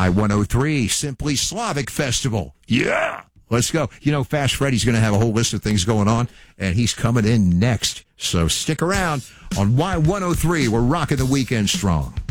Y103 Simply Slavic Festival. Yeah! Let's go. Fast Freddy's going to have a whole list of things going on, and he's coming in next. So stick around on Y103. We're rocking the weekend strong.